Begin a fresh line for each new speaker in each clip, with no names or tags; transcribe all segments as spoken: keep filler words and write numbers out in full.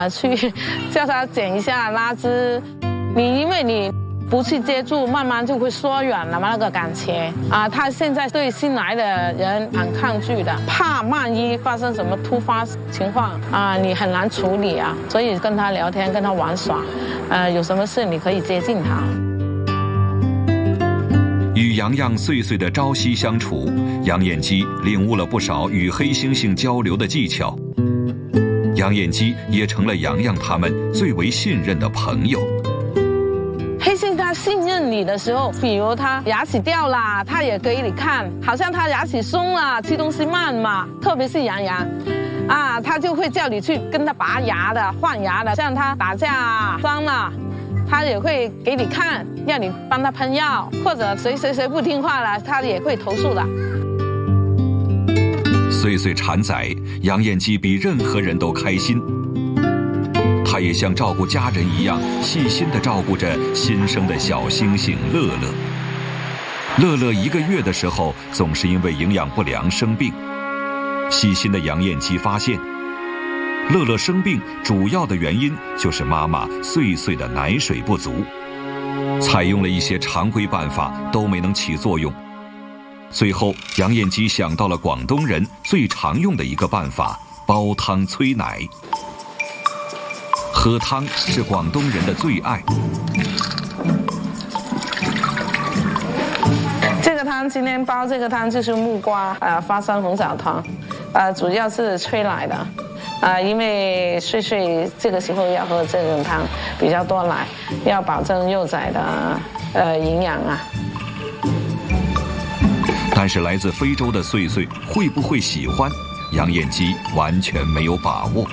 去叫他剪一下拉枝，你因为你不去接触，慢慢就会缩远了嘛那个感情啊。他现在对新来的人很抗拒的，怕万一发生什么突发情况啊，你很难处理啊。所以跟他聊天，跟他玩耍，呃，有什么事你可以接近他。
与洋洋岁岁的朝夕相处，杨艳姬领悟了不少与黑猩猩交流的技巧。杨艳姬也成了洋洋他们最为信任的朋友。
黑猩他信任你的时候，比如他牙齿掉了，他也给你看，好像他牙齿松了，吃东西慢嘛，特别是洋洋，啊，他就会叫你去跟他拔牙的、换牙的，像他打架伤了，他也会给你看，要你帮他喷药，或者谁谁谁不听话了，他也会投诉的。
岁岁产崽，杨艳姬比任何人都开心。她也像照顾家人一样，细心地照顾着新生的小猩猩乐乐。乐乐一个月的时候，总是因为营养不良生病。细心的杨艳姬发现，乐乐生病主要的原因就是妈妈岁岁的奶水不足，采用了一些常规办法都没能起作用。最后，杨艳姬想到了广东人最常用的一个办法——煲汤催奶。喝汤是广东人的最爱。
这个汤今天煲这个汤就是木瓜呃花生红枣汤，呃主要是催奶的，呃因为岁岁这个时候要喝这种汤比较多奶，要保证幼崽的呃营养啊。
但是来自非洲的岁岁会不会喜欢，杨艳姬完全没有把握。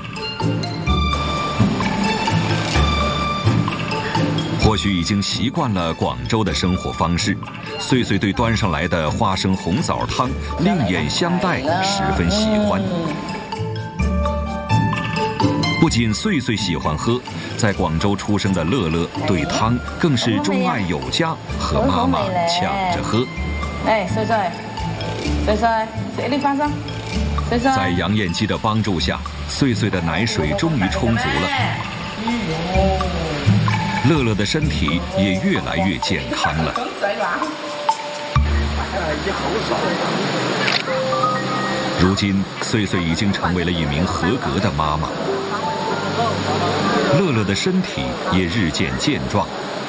或许已经习惯了广州的生活方式，岁岁对端上来的花生红枣汤另眼相待，十分喜欢。不仅岁岁喜欢喝，在广州出生的乐乐对汤更是钟爱有加，和妈妈抢着喝。
哎，岁岁，岁岁，吃一粒花生。岁岁，
在杨艳姬的帮助下，岁岁的奶水终于充足了。乐乐的身体也越来越健康了。如今，岁岁已经成为了一名合格的妈妈。乐乐的身体也日渐健壮。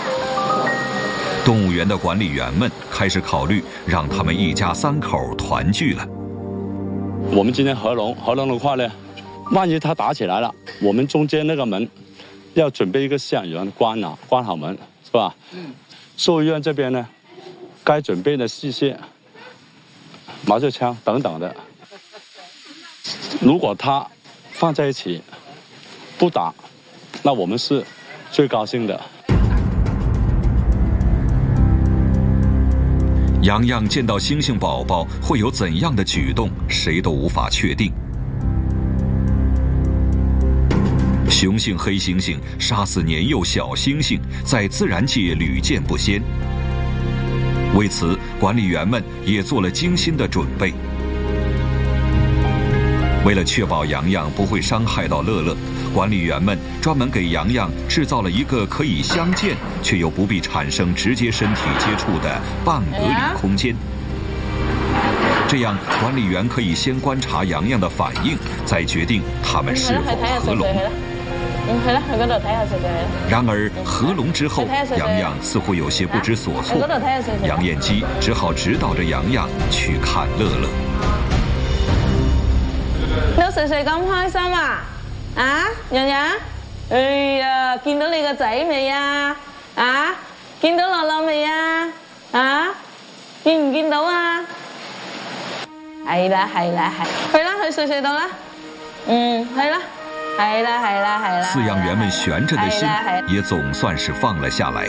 动物园的管理员们开始考虑让他们一家三口团聚了。
我们今天合笼，合笼的话呢，万一它打起来了，我们中间那个门要准备一个线员关了，关好门，是吧？嗯。兽医院这边呢，该准备的器械、麻醉枪等等的，如果它放在一起不打，那我们是最高兴的。
洋洋见到猩猩宝宝会有怎样的举动，谁都无法确定。雄性黑猩猩杀死年幼小猩猩，在自然界屡见不鲜。为此，管理员们也做了精心的准备。为了确保洋洋不会伤害到乐乐，管理员们专门给洋洋制造了一个可以相见却又不必产生直接身体接触的半隔离空间。这样，管理员可以先观察洋洋的反应，再决定他们是否合笼。然而合笼之后，洋洋似乎有些不知所措，杨艳姬只好指导着洋洋去看乐樂。
你歲歲咁開心啊？啊，洋洋？哎呀，見到你個仔未啊？啊，見到樂樂未啊？啊，見唔見到啊？係啦係啦係，去啦去歲歲度啦，嗯，去啦。係啦係啦係啦，
饲養員們懸着的心也總算是放了下來。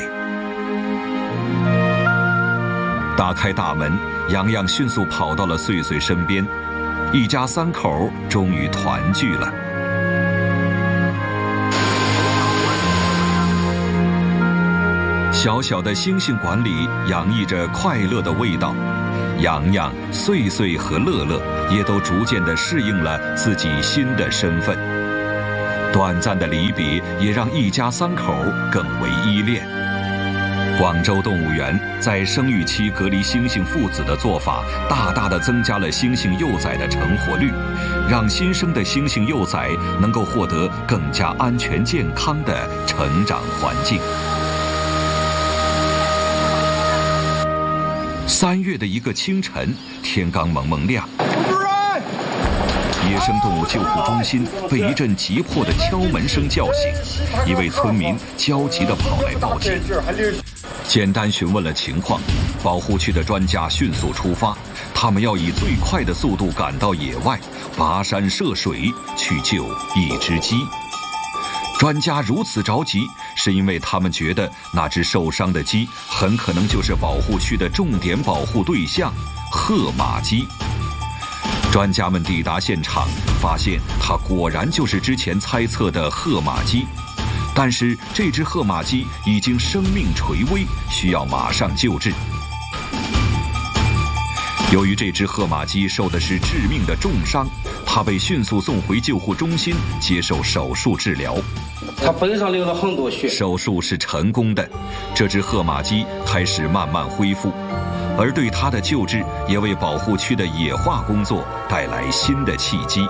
打開大門，洋洋迅速跑到了歲歲身邊，一家三口終於團聚了。小小的猩猩館裡洋溢着快樂的味道，洋洋、歲歲和樂樂也都逐漸地適應了自己新的身份。 短暂的离别也让一家三口更为依恋。广州动物园在生育期隔离猩猩父子的做法，大大的增加了猩猩幼崽的成活率，让新生的猩猩幼崽能够获得更加安全健康的成长环境。三月的一个清晨，天刚蒙蒙亮，野生动物救护中心被一阵急迫的敲门声叫醒，一位村民焦急地跑来报警。简单询问了情况，保护区的专家迅速出发，他们要以最快的速度赶到野外，跋山涉水去救一只鸡。专家如此着急，是因为他们觉得那只受伤的鸡很可能就是保护区的重点保护对象——褐马鸡。专家们抵达现场，发现它果然就是之前猜测的褐马鸡。但是这只褐马鸡已经生命垂危，需要马上救治。由于这只褐马鸡受的是致命的重伤，它被迅速送回救护中心接受手术治疗。
它背上流了很多血。
手术是成功的，这只褐马鸡开始慢慢恢复，而对它的救治也为保护区的野化工作带来新的契机。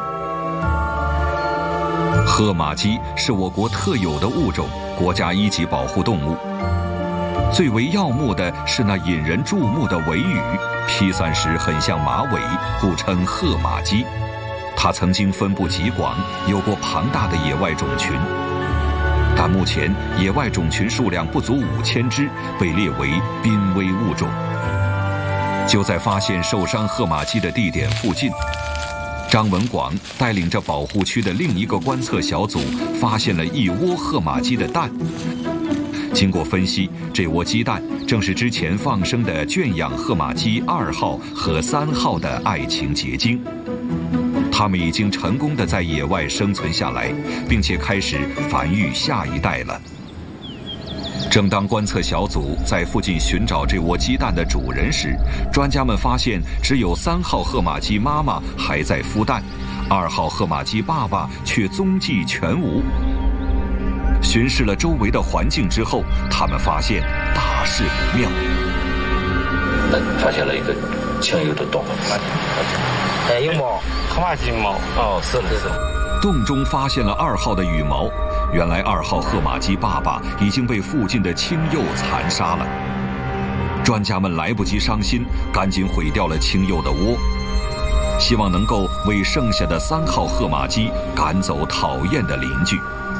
褐马鸡是我国特有的物种，国家一级保护动物。最为耀目的是那引人注目的尾羽，披散时很像马尾，故称褐马鸡。它曾经分布极广，有过庞大的野外种群，但目前野外种群数量不足五千只，被列为濒危物种。就在发现受伤褐马鸡的地点附近，张文广带领着保护区的另一个观测小组，发现了一窝褐马鸡的蛋。经过分析，这窝鸡蛋正是之前放生的圈养褐马鸡二号和三号的爱情结晶。它们已经成功地在野外生存下来，并且开始繁育下一代了。正当观测小组在附近寻找这窝鸡蛋的主人时，专家们发现只有三号褐马鸡妈妈还在孵蛋，二号褐马鸡爸爸却踪迹全无。巡视了周围的环境之后，他们发现大事不妙。
发现了一个青油的洞，
哎，有毛，
褐马鸡有毛。哦，是的，是的。
洞中发现了二号的羽毛，原来二号褐马鸡爸爸已经被附近的青幼残杀了。专家们来不及伤心，赶紧毁掉了青幼的窝，希望能够为剩下的三号褐马鸡赶走讨厌的邻居。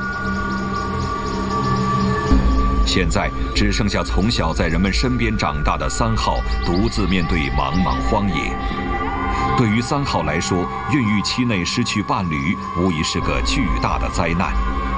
现在只剩下从小在人们身边长大的三号独自面对茫茫荒野。对于三号来说，孕育期内失去伴侣无疑是个巨大的灾难。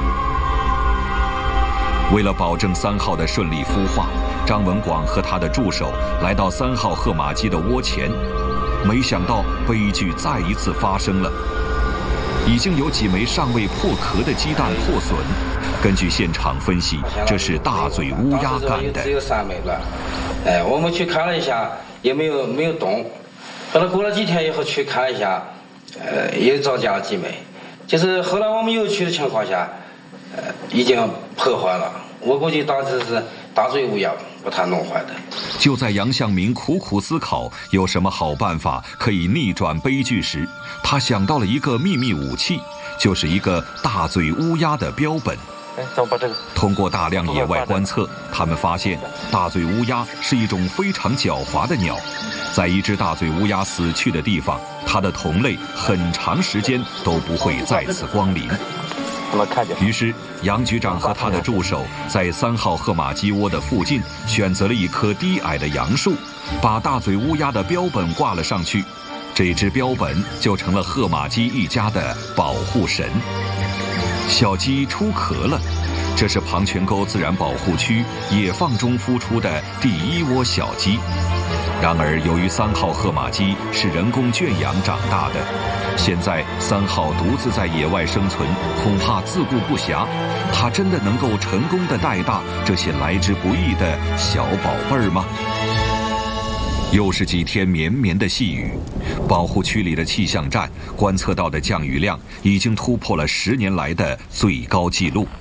为了保证三号的顺利孵化，张文广和他的助手来到三号褐马鸡的窝前，没想到悲剧再一次发生了。已经有几枚尚未破壳的鸡蛋破损，根据现场分析，这是大嘴乌鸦干的。
只有三枚了，哎，我们去看了一下，也没有没有动。后来过了几天以后去看一下，呃，也造假了几枚。就是后来我们又去的情况下，呃，已经破坏了。我估计当时是大嘴乌鸦把它弄坏的。
就在杨向明苦苦思考有什么好办法可以逆转悲剧时，他想到了一个秘密武器，就是一个大嘴乌鸦的标本。
哎，咱们把这个。
通过大量野外观测，他们发现大嘴乌鸦是一种非常狡猾的鸟。在一只大嘴乌鸦死去的地方，它的同类很长时间都不会再次光临。于是杨局长和他的助手在三号褐马鸡窝的附近选择了一棵低矮的杨树，把大嘴乌鸦的标本挂了上去。这只标本就成了褐马鸡一家的保护神。小鸡出壳了，这是庞泉沟自然保护区野放中孵出的第一窝小鸡。然而由于三号褐马鸡是人工圈养长大的，现在三号独自在野外生存，恐怕自顾不暇。它真的能够成功的带大这些来之不易的小宝贝儿吗？ 又是几天绵绵的细雨，保护区里的气象站观测到的降雨量已经突破了十年来的最高纪录。